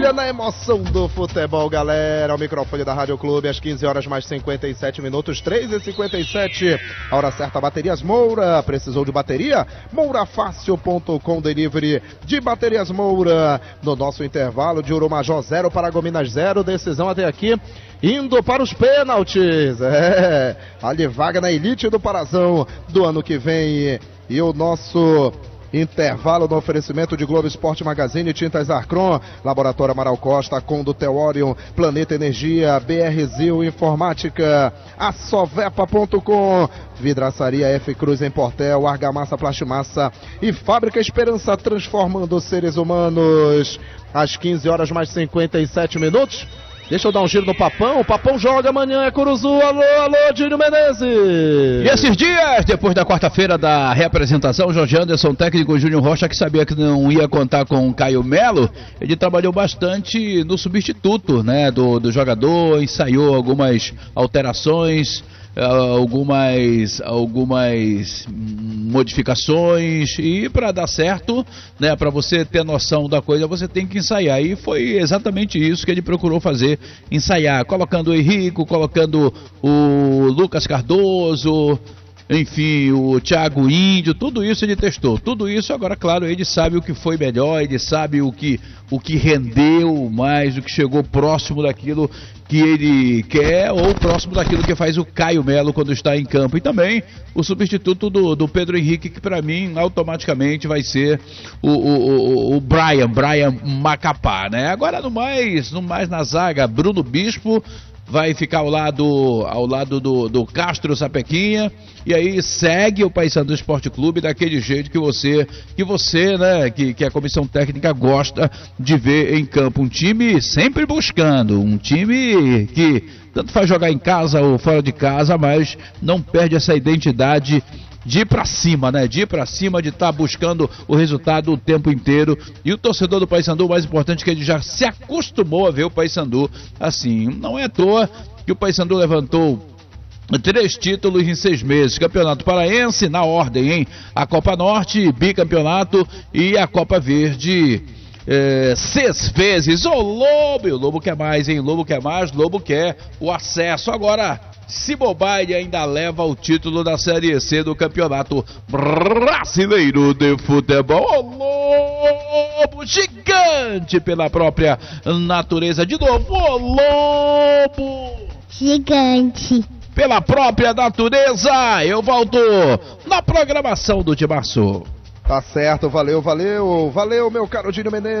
Olha na emoção do futebol, galera. O microfone da Rádio Clube, às 15 horas mais 57 minutos, 3h57. A hora certa, Baterias Moura. Precisou de bateria? Mourafácil.com, delivery de Baterias Moura. No nosso intervalo de Urumajó 0, Paragominas 0. Decisão até aqui, indo para os pênaltis. Ali vaga na elite do Parazão do ano que vem. E o nosso intervalo no oferecimento de Globo Esporte Magazine, Tintas Arcron, Laboratório Amaral Costa, Condo Teorium, Planeta Energia, BR Zil Informática, Assovepa.com, Vidraçaria F Cruz em Portel, Argamassa Plastimassa e Fábrica Esperança, transformando seres humanos. Às 15 horas mais 57 minutos. Deixa eu dar um giro no Papão. O Papão joga amanhã, é Curuzu. Alô, alô, Dínio Menezes. E esses dias, depois da quarta-feira da reapresentação, Jorge Anderson, técnico Júnior Rocha, que sabia que não ia contar com o Caio Melo, ele trabalhou bastante no substituto, né, do jogador, ensaiou algumas alterações, algumas modificações, e para dar certo, né, para você ter noção da coisa, você tem que ensaiar, e foi exatamente isso que ele procurou fazer, ensaiar, colocando o Henrico, colocando o Lucas Cardoso, enfim, o Thiago Índio, tudo isso ele testou, tudo isso. Agora, claro, ele sabe o que foi melhor, ele sabe o que rendeu mais, o que chegou próximo daquilo que ele quer, ou próximo daquilo que faz o Caio Melo quando está em campo. E também o substituto do Pedro Henrique, que para mim automaticamente vai ser o Brian Macapá, né? Agora no mais na zaga, Bruno Bispo vai ficar ao lado do Castro Sapequinha, e aí segue o Paysandu Esporte Clube daquele jeito que você, né, que a comissão técnica gosta de ver em campo. Um time sempre buscando, um time que tanto faz jogar em casa ou fora de casa, mas não perde essa identidade de ir pra cima, né? De ir pra cima, de estar buscando o resultado o tempo inteiro. E o torcedor do Paysandu, o mais importante, é que ele já se acostumou a ver o Paysandu assim. Não é à toa que o Paysandu levantou 3 títulos em 6 meses. Campeonato Paraense, na ordem, hein? A Copa Norte, bicampeonato, e a Copa Verde 6 vezes. O Lobo quer mais, hein? Lobo quer mais, Lobo quer o acesso. Agora, se bobar, ele ainda leva o título da Série C do Campeonato Brasileiro de Futebol. O Lobo gigante pela própria natureza. De novo, o Lobo gigante pela própria natureza. Eu volto na programação do Timaço. Tá certo, valeu, meu caro Dínio Menezes.